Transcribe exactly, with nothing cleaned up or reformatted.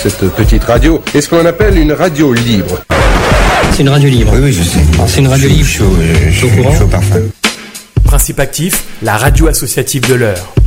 cette petite radio est ce qu'on appelle une radio libre. C'est une radio libre. Oui, oui, je sais. C'est une radio libre. Chaud, chaud, chaud, chaud parfum. Principe actif, la radio associative de l'Eure.